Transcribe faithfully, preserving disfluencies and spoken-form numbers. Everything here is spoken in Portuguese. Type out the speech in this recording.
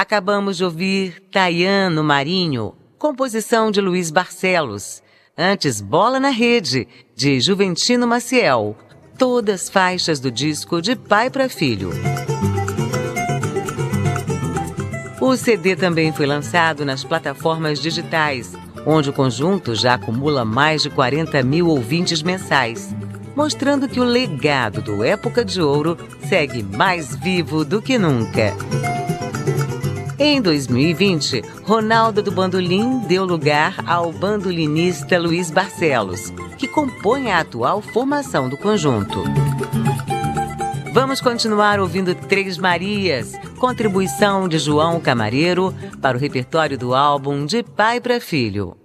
Acabamos de ouvir Tayano Marinho, composição de Luiz Barcelos. Antes, Bola na Rede, de Juventino Maciel. Todas faixas do disco De Pai para Filho. O C D também foi lançado nas plataformas digitais, onde o conjunto já acumula mais de quarenta mil ouvintes mensais, mostrando que o legado do Época de Ouro segue mais vivo do que nunca. Em dois mil e vinte, Ronaldo do Bandolim deu lugar ao bandolinista Luiz Barcelos, que compõe a atual formação do conjunto. Vamos continuar ouvindo Três Marias, contribuição de João Camareiro para o repertório do álbum De Pai para Filho.